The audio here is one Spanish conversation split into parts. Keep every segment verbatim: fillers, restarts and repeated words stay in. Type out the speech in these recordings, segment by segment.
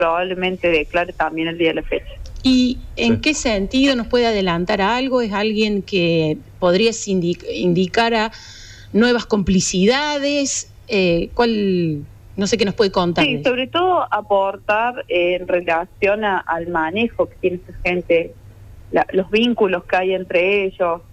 probablemente declare también el día de la fecha. ¿Y en Sí. qué sentido nos puede adelantar a algo? ¿Es alguien que podría indic- indicar a nuevas complicidades? Eh, ¿Cuál, no sé qué nos puede contar? Sí, sobre todo aportar eh, en relación a, al manejo que tiene esta gente, la, los vínculos que hay entre ellos,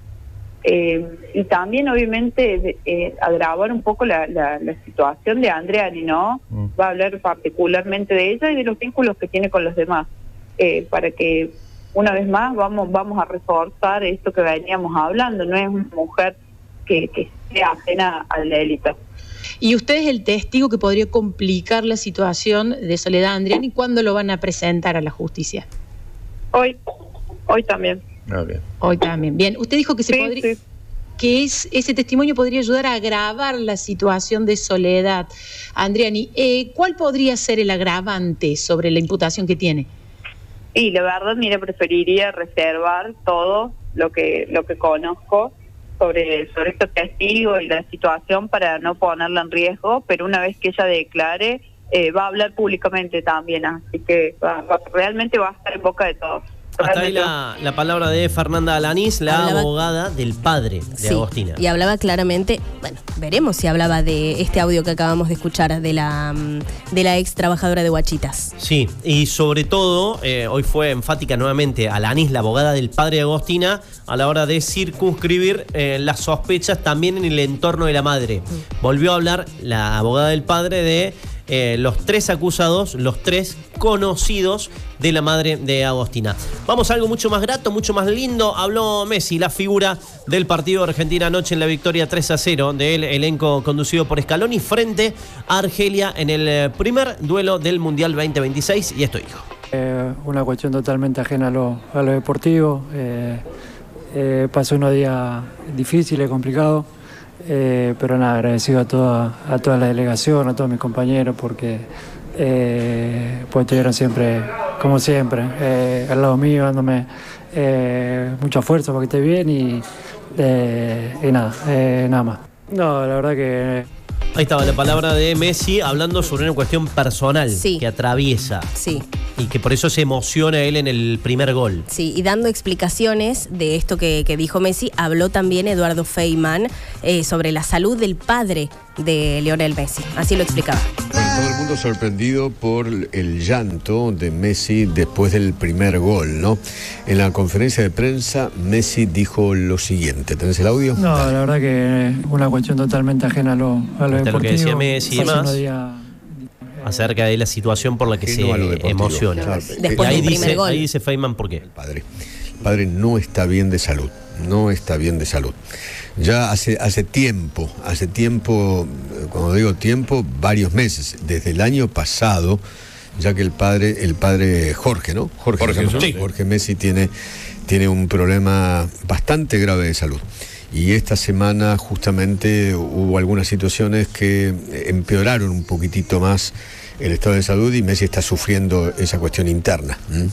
eh, y también obviamente eh, agravar un poco la, la, la situación de Andreani, ¿no? Mm. Va a hablar particularmente de ella y de los vínculos que tiene con los demás, eh, para que una vez más vamos vamos a reforzar esto que veníamos hablando. No es una mujer que, que sea ajena al delito. ¿Y usted es el testigo que podría complicar la situación de Soledad Andreani? ¿Cuándo lo van a presentar a la justicia? Hoy, hoy también. Ah, bien. Hoy también. Bien, usted dijo que se Sí, podría, sí. que es, ese testimonio podría ayudar a agravar la situación de Soledad Andreani. Eh, ¿Cuál podría ser el agravante sobre la imputación que tiene? Y la verdad, mira, preferiría reservar todo lo que lo que conozco sobre sobre este testigo y la situación para no ponerla en riesgo, pero una vez que ella declare, eh, va a hablar públicamente también, así que va, va, realmente va a estar en boca de todos. Hasta ahí Realmente. la, la palabra de Fernanda Alanís, la Hablaba- abogada del padre de Sí, Agostina. y hablaba claramente, bueno, veremos si hablaba de este audio que acabamos de escuchar de la, mm, de la ex trabajadora de Huachitas. Sí, y sobre todo, eh, hoy fue enfática nuevamente Alanís, la abogada del padre de Agostina, a la hora de circunscribir eh, las sospechas también en el entorno de la madre. Volvió a hablar la abogada del padre de eh, los tres acusados, los tres conocidos de la madre de Agostina. Vamos a algo mucho más grato, mucho más lindo. Habló Messi, la figura del partido de Argentina anoche en la victoria tres a cero del elenco conducido por Scaloni frente a Argelia en el eh, primer duelo del Mundial veinte veintiséis, y esto dijo. Eh, una cuestión totalmente ajena a lo, a lo deportivo. Eh, eh, pasó unos días difíciles, complicados, eh, pero nada, agradecido a toda, a toda la delegación, a todos mis compañeros, porque eh, pues estuvieron siempre, como siempre, eh, al lado mío, dándome eh, mucha fuerza para que esté bien y, eh, y nada, eh, nada más. No, la verdad que... Ahí estaba la palabra de Messi hablando sobre una cuestión personal Sí. que atraviesa Sí, y que por eso se emociona él en el primer gol. sí, y dando explicaciones de esto que, que dijo Messi, habló también Eduardo Feynman eh, sobre la salud del padre de Lionel Messi. Así lo explicaba. Bueno, todo el mundo sorprendido por el llanto de Messi después del primer gol, ¿no? En la conferencia de prensa, Messi dijo lo siguiente. ¿Tenés el audio? No, la verdad que una cuestión totalmente ajena a lo, a lo Hasta lo que deportivo. decía Messi y Pasó demás. unos días, Acerca de la situación por la que Ajeno se a lo deportivo. emociona. Claro. Después ahí del primer dice, gol. ahí dice Feynman por qué. El padre. El padre no está bien de salud. No está bien de salud. Ya hace, hace tiempo, hace tiempo, cuando digo tiempo, varios meses, desde el año pasado, ya que el padre, el padre Jorge, ¿no? Jorge, Jorge, ¿no? sí. Jorge Messi tiene, tiene un problema bastante grave de salud. Y esta semana justamente hubo algunas situaciones que empeoraron un poquitito más el estado de salud y Messi está sufriendo esa cuestión interna. ¿Mm?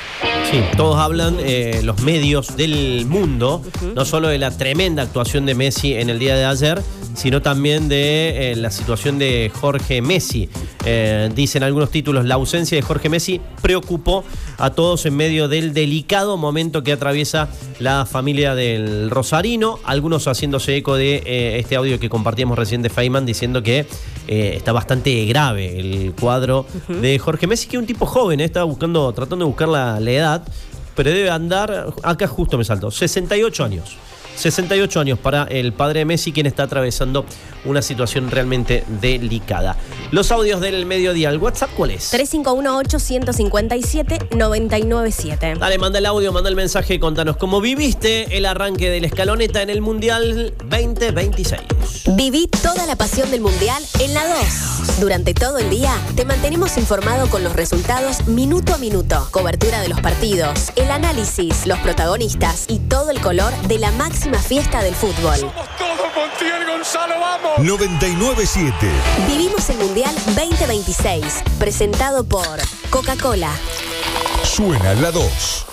Sí, todos hablan, eh, los medios del mundo, no solo de la tremenda actuación de Messi en el día de ayer, sino también de eh, la situación de Jorge Messi. Eh, dicen algunos títulos, la ausencia de Jorge Messi preocupó a todos en medio del delicado momento que atraviesa la familia del rosarino, algunos haciéndose eco de eh, este audio que compartíamos recién de Feynman, diciendo que eh, está bastante grave el cuadro uh-huh. de Jorge Messi, que es un tipo joven, eh, estaba buscando, tratando de buscar la, la edad, pero debe andar, acá justo me saltó, sesenta y ocho años. sesenta y ocho años para el padre de Messi, quien está atravesando una situación realmente delicada. Los audios del mediodía, ¿el WhatsApp cuál es? tres cinco uno ocho, uno cinco siete, nueve nueve siete. Dale, manda el audio, manda el mensaje y contanos cómo viviste el arranque de la escaloneta en el Mundial veinte veintiséis. Viví toda la pasión del Mundial en la dos. Durante todo el día te mantenemos informado con los resultados minuto a minuto, cobertura de los partidos, el análisis, los protagonistas y todo el color de la máxima fiesta del fútbol. Somos todos Montiel, Gonzalo, vamos. noventa y nueve siete. Vivimos el Mundial veinte veintiséis, presentado por Coca-Cola. Suena la dos.